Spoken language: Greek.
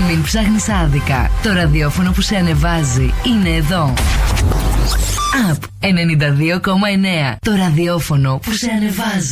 Μην ψάχνεις άδικα. Το ραδιόφωνο που σε ανεβάζει είναι εδώ. Up 92,9. Το ραδιόφωνο που σε ανεβάζει.